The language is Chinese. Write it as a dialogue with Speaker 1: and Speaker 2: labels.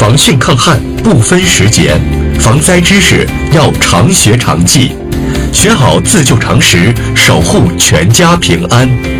Speaker 1: 防汛抗旱不分时节，防灾知识要常学常记，学好自救常识，守护全家平安。